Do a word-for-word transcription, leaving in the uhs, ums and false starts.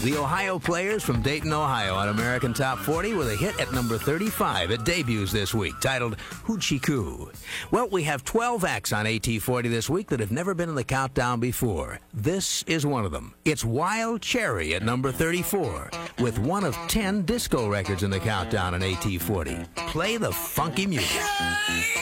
The Ohio Players from Dayton, Ohio on American Top forty with a hit at number thirty-five. It debuts this week, titled Hoochie Coo. Well, we have twelve acts on A T forty this week that have never been in the countdown before. This is one of them. It's Wild Cherry at number thirty-four, with one of ten disco records in the countdown on A T forty. Play the funky music.